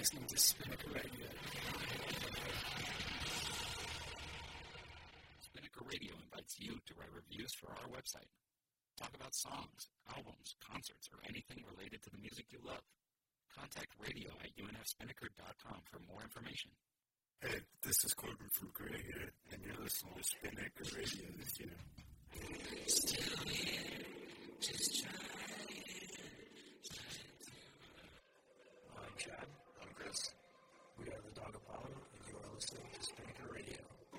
listening to Spinnaker Radio. Spinnaker Radio invites you to write reviews for our website. Talk about songs, albums, concerts, or anything related to the music you love. Contact radio@unfspinnaker.com for more information. Hey, this is Corbin from Korea here, and you're listening to Spinnaker Radio this year. Still here, just trying